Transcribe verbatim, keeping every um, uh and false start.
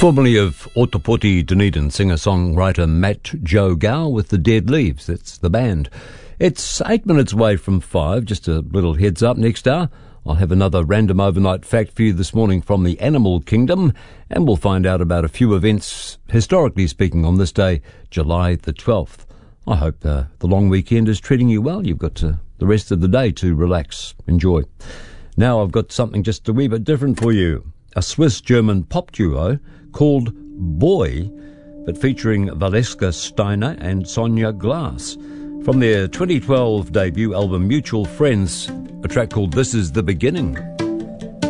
Formerly of Otopoti, Dunedin, singer-songwriter Matt Joe Gow with the Dead Leaves. That's the band. It's eight minutes away from five. Just a little heads up. Next hour, I'll have another random overnight fact for you this morning from the animal kingdom, and we'll find out about a few events, historically speaking, on this day, July the twelfth. I hope uh, the long weekend is treating you well. You've got uh, the rest of the day to relax, enjoy. Now I've got something just a wee bit different for you. A Swiss-German pop duo called Boy, but featuring Valeska Steiner and Sonia Glass. From their twenty twelve debut album Mutual Friends, a track called This Is the Beginning.